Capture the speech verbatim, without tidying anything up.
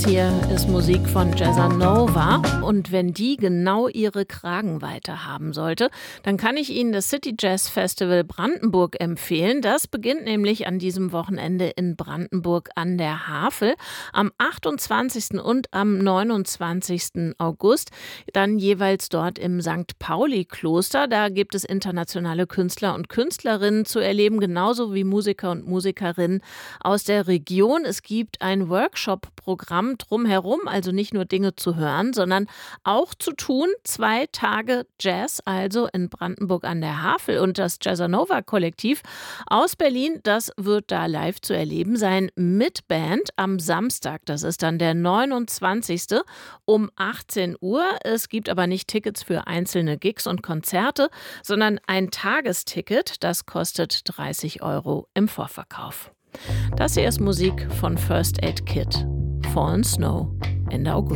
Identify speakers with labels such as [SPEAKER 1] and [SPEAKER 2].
[SPEAKER 1] Das hier ist Musik von Jazzanova und wenn die genau ihre Kragenweite haben sollte, dann kann ich Ihnen das City Jazz Festival Brandenburg empfehlen. Das beginnt nämlich an diesem Wochenende in Brandenburg an der Havel am achtundzwanzigsten und am neunundzwanzigsten August. Dann jeweils dort im Sankt Pauli-Kloster. Da gibt es internationale Künstler und Künstlerinnen zu erleben, genauso wie Musiker und Musikerinnen aus der Region. Es gibt ein Workshop-Programm drumherum, also nicht nur Dinge zu hören, sondern auch zu tun. Zwei Tage Jazz, also in Brandenburg an der Havel. Und das Jazzanova-Kollektiv aus Berlin, das wird da live zu erleben sein mit Band am Samstag. Das ist dann der neunundzwanzigste um achtzehn Uhr. Es gibt aber nicht Tickets für einzelne Gigs und Konzerte, sondern ein Tagesticket. Das kostet dreißig Euro im Vorverkauf. Das hier ist Musik von First Aid Kit. Fallen Snow, Ende August.